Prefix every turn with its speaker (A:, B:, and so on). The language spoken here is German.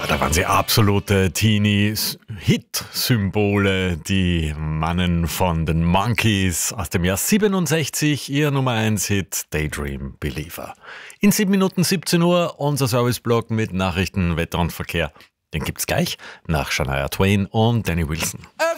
A: Da waren sie absolute Teenie-Hit-Symbole, die Mannen von den Monkees aus dem Jahr 67, ihr Nummer 1 Hit Daydream Believer. In 7 Minuten 17 Uhr unser Serviceblog mit Nachrichten, Wetter und Verkehr. Den gibt's gleich nach Shania Twain und Danny Wilson.